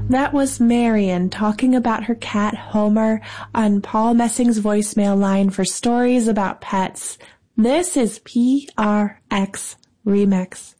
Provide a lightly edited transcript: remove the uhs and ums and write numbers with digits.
That was Marion talking about her cat Homer on Paul Messing's voicemail line for stories about pets. This is PRX Remix.